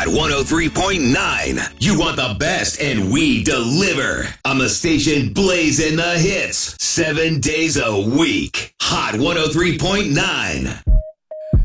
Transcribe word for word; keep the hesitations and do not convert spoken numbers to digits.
Hot one oh three point nine. You want the best, and we deliver. On the station blazing the hits. Seven days a week. Hot one oh three point nine.